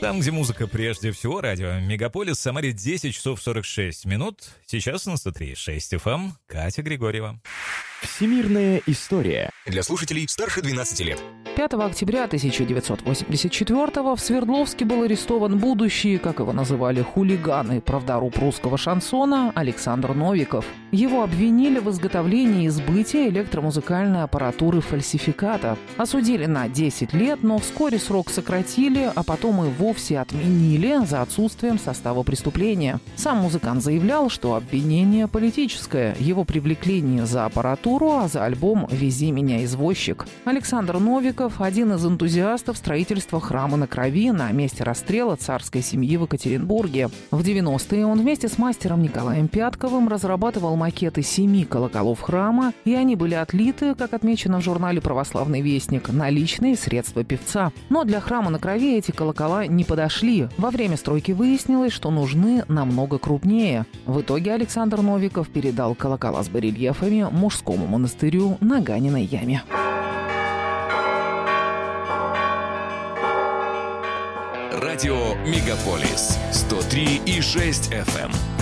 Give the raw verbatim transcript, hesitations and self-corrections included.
Там, где музыка прежде всего, радио Мегаполис, Самаре десять часов сорок шесть минут. Сейчас на сто три и шесть эф эм. Катя Григорьева. Всемирная история. Для слушателей старше двенадцати лет. пятого октября тысяча девятьсот восемьдесят четвёртого в Свердловске был арестован будущий, как его называли, хулиган и правдоруб русского шансона Александр Новиков. Его обвинили в изготовлении и сбытии электромузыкальной аппаратуры фальсификата. Осудили на десять лет, но вскоре срок сократили, а потом и вовсе отменили за отсутствием состава преступления. Сам музыкант заявлял, что обвинение политическое. Его привлекли не за аппаратуру, а за альбом «Вези меня, извозчик». Александр Новиков – один из энтузиастов строительства храма на Крови на месте расстрела царской семьи в Екатеринбурге. В девяностые он вместе с мастером Николаем Пятковым разрабатывал макеты семи колоколов храма, и они были отлиты, как отмечено в журнале «Православный вестник», на личные средства певца. Но для храма на Крови эти колокола не подошли. Во время стройки выяснилось, что нужны намного крупнее. В итоге Александр Новиков передал колокола с барельефами мужскому монастырю на Ганиной яме. Радио Мегаполис сто три и шесть эф эм.